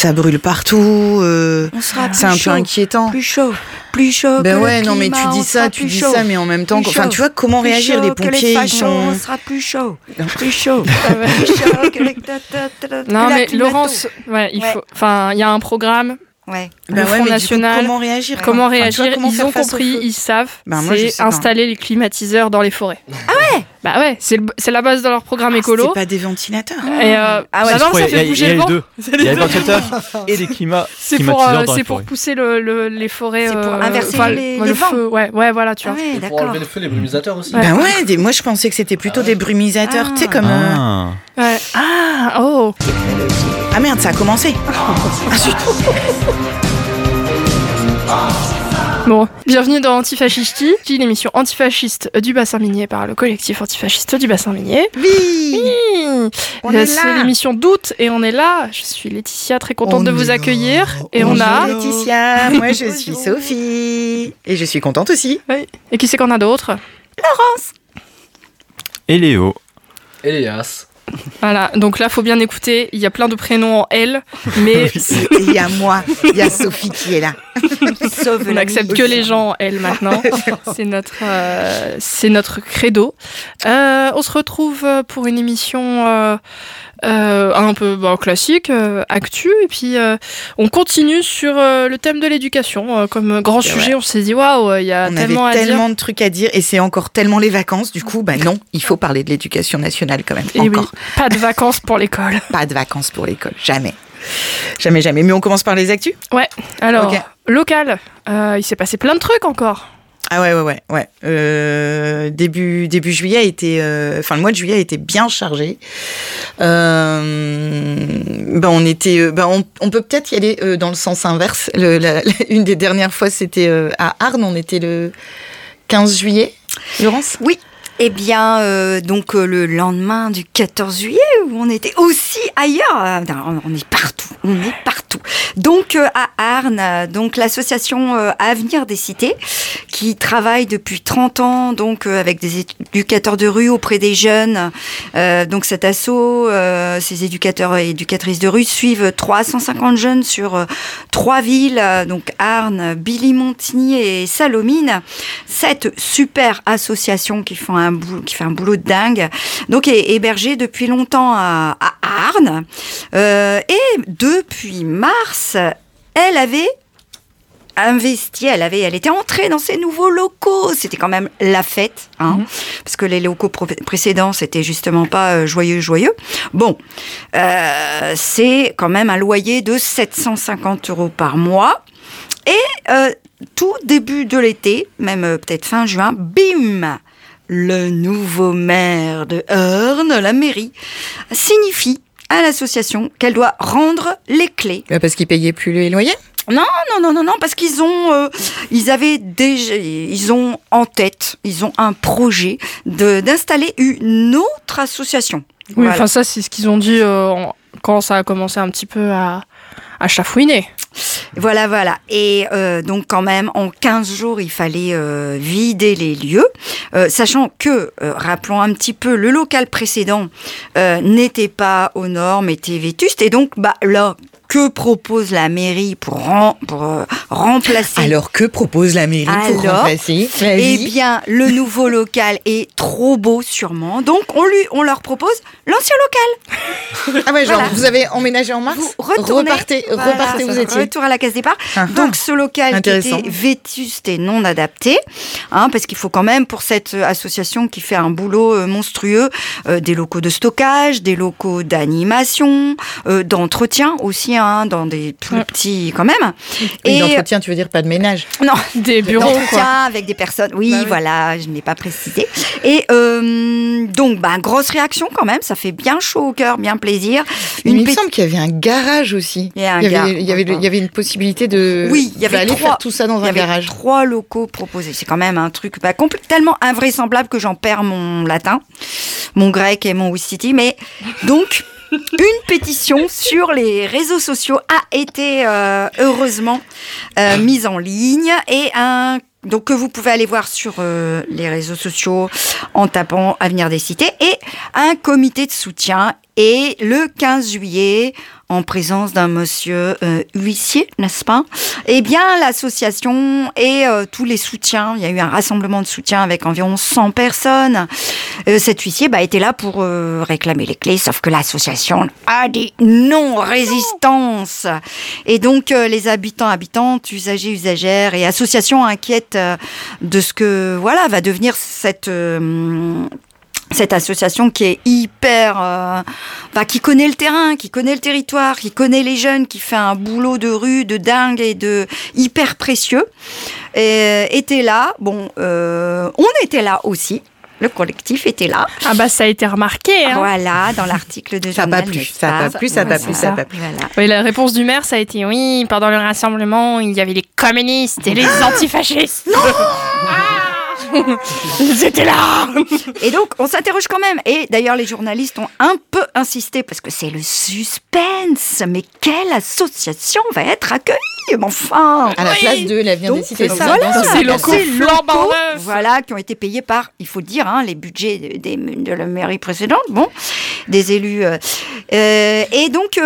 ça brûle partout. C'est un peu inquiétant. Plus chaud. Ben ouais, non mais tu dis ça, mais en même temps, enfin tu vois comment réagir les pompiers, ils sont. On sera plus chaud. Plus chaud. Non mais Laurence, ouais, il faut. Enfin, il y a un programme. Ouais. Le Front National. Comment réagir Ils ont compris, ils savent. C'est installer les climatiseurs dans les forêts. Ah ouais. Bah ouais, c'est la base de leur programme écolo. C'est pas des ventilateurs. Et ça fait bouger le vent. Il y a les ventilateurs et les climatiseurs c'est pour pousser les forêts. C'est pour inverser les vents. Feu. Ouais, voilà, tu vois. Et pour enlever le feu, les brumisateurs aussi. Ben ouais, moi je pensais que c'était plutôt des brumisateurs, tu sais comme. Ouais. Ah merde, ça a commencé. Bon, bienvenue dans Antifascisti, l'émission antifasciste du bassin minier par le collectif antifasciste du bassin minier. Oui. C'est l'émission d'août et on est là. Je suis Laetitia, très contente de vous accueillir. Et Bonjour, on a Laetitia, moi je suis Sophie. Et je suis contente aussi. Oui. Et qui c'est qu'on a d'autres? Laurence. Et Léo. Elias. Voilà, donc là, faut bien écouter. Il y a plein de prénoms en L, mais il y a moi, il y a Sophie qui est là. On n'accepte que les gens en L maintenant. C'est notre credo. On se retrouve pour une émission un peu classique, actu, et puis on continue sur le thème de l'éducation comme grand sujet. On s'est dit waouh, il y a tellement à dire. Tellement de trucs à dire et c'est encore tellement les vacances. Du coup, non, il faut parler de l'éducation nationale quand même. Et encore. Oui, pas de vacances pour l'école. Pas de vacances pour l'école, jamais. Jamais. Mais on commence par les actus. Ouais. Alors, local, il s'est passé plein de trucs encore. Ah ouais. Début juillet a été, le mois de juillet a été bien chargé. On peut peut-être y aller dans le sens inverse. Une des dernières fois, c'était à Arnes. On était le 15 juillet. Laurence ? Oui. Eh bien, donc le lendemain du 14 juillet, où on était aussi ailleurs, on est partout. Donc à Arnes, donc l'association Avenir des Cités, qui travaille depuis 30 ans donc avec des éducateurs de rue auprès des jeunes. Donc cet asso, ces éducateurs et éducatrices de rue suivent 350 jeunes sur 3 villes, donc Arnes, Billy-Montigny et Salomine. Cette super association qui fait un boulot de dingue, donc est hébergée depuis longtemps à Arnes. Et depuis mars, elle avait investi, elle était entrée dans ces nouveaux locaux. C'était quand même la fête, parce que les locaux précédents, c'était justement pas joyeux. Bon, c'est quand même un loyer de 750 € par mois. Et tout début de l'été, même peut-être fin juin, bim, le nouveau maire de Arnes, la mairie, signifie à l'association qu'elle doit rendre les clés. Parce qu'ils payaient plus les loyers ? Non, parce qu'ils ont en tête, ils ont un projet d'installer une autre association. Oui, enfin ça c'est ce qu'ils ont dit quand ça a commencé un petit peu à chafouiner. Voilà. Et donc quand même, en 15 jours, il fallait vider les lieux, sachant que, rappelons un petit peu, le local précédent n'était pas aux normes, était vétuste. Et donc, là, que propose la mairie pour remplacer? Alors, que propose la mairie pour remplacer? Eh bien, le nouveau local est trop beau, sûrement. Donc, on leur propose l'ancien local. Ah ouais, genre, vous avez emménagé en mars? Vous repartez où vous étiez. Retour à la case départ. Donc, ce local qui était vétuste et non adapté, parce qu'il faut quand même, pour cette association qui fait un boulot monstrueux, des locaux de stockage, des locaux d'animation, d'entretien aussi, dans des plus petits quand même. Et d'entretien, tu veux dire pas de ménage? Non, des bureaux d'entretien avec des personnes. Oui, voilà, je n'ai pas précisé. Et donc, grosse réaction quand même, ça fait bien chaud au cœur, bien plaisir. Il me semble qu'il y avait un garage aussi. Il y avait une possibilité de aller faire tout ça dans un garage. Il y avait 3 locaux proposés. C'est quand même un truc tellement invraisemblable que j'en perds mon latin, mon grec et mon Wistiti. Mais donc, une pétition sur les réseaux sociaux a été heureusement mise en ligne et donc que vous pouvez aller voir sur les réseaux sociaux en tapant Avenir des Cités, et un comité de soutien Et le 15 juillet, en présence d'un monsieur huissier, n'est-ce pas? Eh bien, l'association et tous les soutiens, il y a eu un rassemblement de soutien avec environ 100 personnes. Cet huissier était là pour réclamer les clés, sauf que l'association a dit non-résistance. Et donc, les habitants, habitantes, usagers, usagères et associations inquiètes de ce que va devenir cette association qui est hyper, qui connaît le terrain, qui connaît le territoire, qui connaît les jeunes, qui fait un boulot de rue, de dingue et de hyper précieux, était là. Bon, on était là aussi. Le collectif était là. Ah bah ça a été remarqué. Hein. Voilà, dans l'article de journal. Ça n'a pas plu. Voilà. Oui, la réponse du maire, ça a été oui, pendant le rassemblement, il y avait les communistes et les antifascistes. Non Ils étaient là. Et donc, on s'interroge quand même. Et d'ailleurs, les journalistes ont un peu insisté parce que c'est le suspense. Mais quelle association va être accueillie? Enfin, à la place de la vient de citer ça. Voilà, c'est locaux flambant neufs. Voilà, qui ont été payés par, il faut le dire, les budgets de la mairie précédente, des élus. Et donc,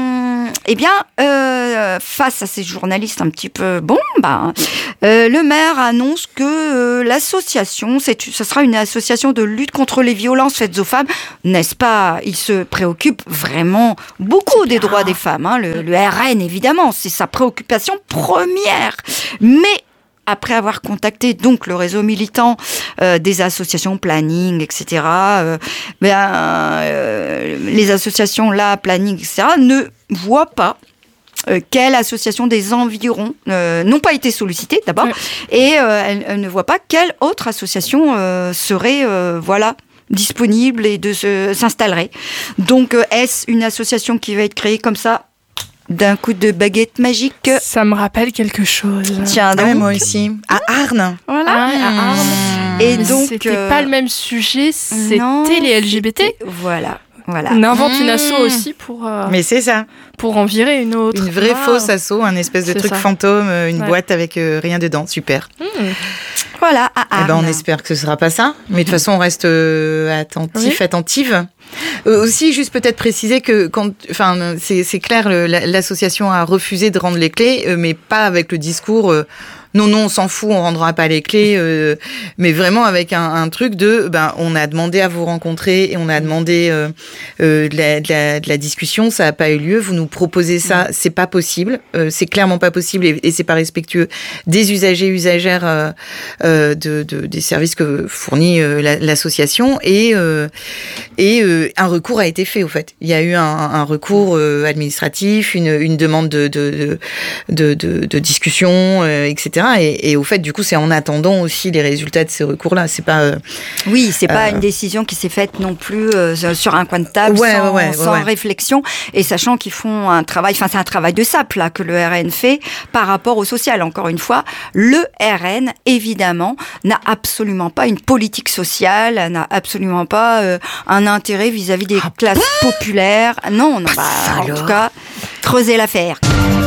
face à ces journalistes un petit peu, le maire annonce que l'association, ce sera une association de lutte contre les violences faites aux femmes, n'est-ce pas? Il se préoccupe vraiment beaucoup des droits des femmes. Le RN, évidemment, c'est sa préoccupation première. Mais après avoir contacté donc le réseau militant des associations planning, etc., les associations là, planning, etc., ne voient pas quelle association des environs n'ont pas été sollicitées d'abord, et elles ne voient pas quelle autre association serait disponible et s'installerait. Donc est-ce une association qui va être créée comme ça d'un coup de baguette magique? Ça me rappelle quelque chose. Tiens, donc, moi aussi. À Arnes. Voilà, à Arnes. Et donc, c'était pas le même sujet, c'était les LGBT. Voilà. On invente une asso aussi pour. Mais c'est ça. Pour en virer une autre. Une vraie fausse asso, un espèce de truc fantôme, une boîte avec rien dedans. Super. Voilà, à Arnes. On espère que ce sera pas ça. Mais de toute façon, on reste attentive. Aussi, juste peut-être préciser que c'est clair, l'association a refusé de rendre les clés, mais pas avec le discours. Non, on s'en fout, on rendra pas les clés, mais vraiment avec un truc de, on a demandé à vous rencontrer et on a demandé de la discussion, ça a pas eu lieu. Vous nous proposez ça, c'est pas possible, c'est clairement pas possible et c'est pas respectueux des usagers usagères des services que fournit l'association et un recours a été fait au fait. Il y a eu un recours administratif, une demande de discussion, etc. Et au fait, du coup, c'est en attendant aussi les résultats de ces recours-là. C'est pas. Oui, c'est pas une décision qui s'est faite non plus sur un coin de table sans réflexion et sachant qu'ils font un travail. Enfin, c'est un travail de sape là que le RN fait par rapport au social. Encore une fois, le RN évidemment n'a absolument pas une politique sociale, n'a absolument pas un intérêt vis-à-vis des classes populaires. Non, en tout cas, creuser l'affaire.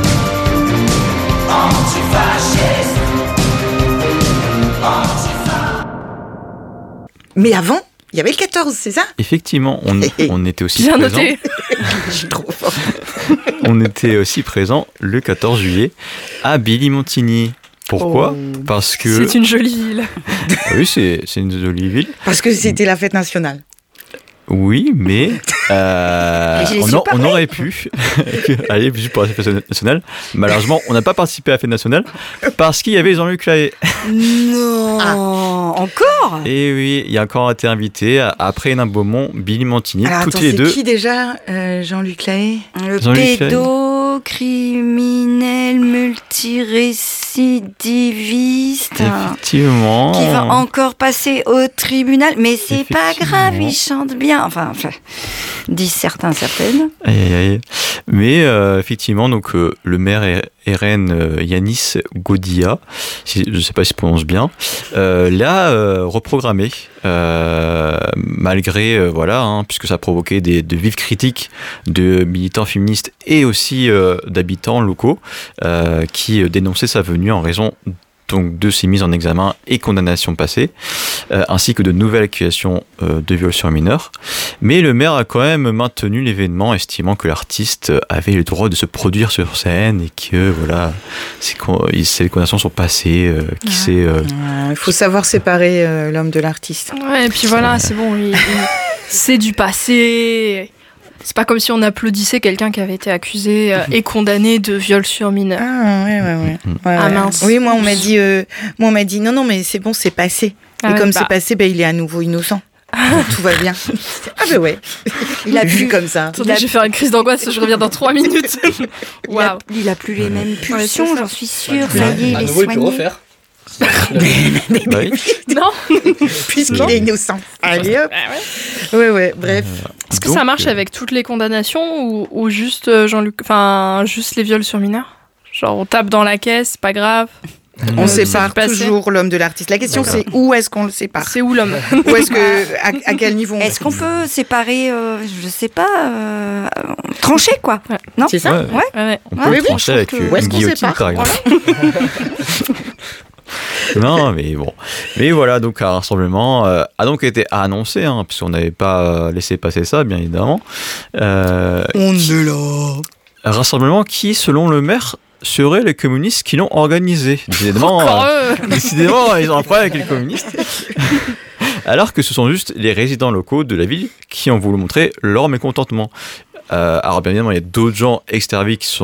Mais avant, il y avait le 14, c'est ça? Effectivement, on était aussi bien présent. Noté. Je suis trop fort. On était aussi présent le 14 juillet à Billy-Montigny. Pourquoi? Parce que c'est une jolie ville. Oui, c'est une jolie ville. Parce que c'était la fête nationale. Oui, mais on aurait pu aller juste pour la fête nationale. Malheureusement, on n'a pas participé à la fête nationale parce qu'il y avait Jean-Luc Lahaye. Non, encore? Et oui, il a encore été invité après Hénin Beaumont, Billy-Montigny, toutes les deux. C'est qui déjà, Jean-Luc Lahaye? Le pédocriminel multirécidiviste. Effectivement. Qui va encore passer au tribunal. Mais c'est pas grave, il chante bien. Enfin, disent certains, certaines. Aïe. Mais effectivement, donc le maire RN Yanis Godia, je ne sais pas si je prononce bien, l'a reprogrammé malgré puisque ça a provoqué de vives critiques de militants féministes et aussi d'habitants locaux qui dénonçaient sa venue en raison donc de ces mises en examen et condamnations passées, ainsi que de nouvelles accusations de viol sur mineurs. Mais le maire a quand même maintenu l'événement, estimant que l'artiste avait le droit de se produire sur scène et que voilà, ces condamnations sont passées. Il faut savoir séparer l'homme de l'artiste. Ouais, et puis voilà, c'est bon, c'est du passé. C'est pas comme si on applaudissait quelqu'un qui avait été accusé et condamné de viol sur mineur. Ah ouais. Ah mince. Oui, moi on m'a dit non mais c'est bon, c'est passé. Et comme c'est passé, il est à nouveau innocent. Tout va bien. Ah ben ouais. Il a vu comme ça. Attendez, je vais faire une crise d'angoisse, je reviens dans 3 minutes. Wow. Il a plus les mêmes pulsions, j'en suis sûre. Ça y est, il est soigné. Il peut refaire. Non, puisqu'il est innocent. Allez hop. Ouais, bref. Est-ce que ça marche avec toutes les condamnations ou juste juste les viols sur mineurs? Genre on tape dans la caisse, c'est pas grave. On sépare toujours l'homme de l'artiste. La question c'est où est-ce qu'on le sépare? C'est où l'homme? Ou est-ce que à quel niveau? Est-ce qu'on peut séparer, je sais pas, trancher quoi? Ouais. Non, c'est ça. Ouais. On peut trancher avec une guillotine par exemple. Non, mais bon. Mais voilà, donc un rassemblement a donc été annoncé, puisqu'on n'avait pas laissé passer ça, bien évidemment. On est là. Un rassemblement qui, selon le maire, seraient les communistes qui l'ont organisé. Décidément, ils ont un problème avec les communistes. Alors que ce sont juste les résidents locaux de la ville qui ont voulu montrer leur mécontentement. Alors bien évidemment, il y a d'autres gens extraviés qui sont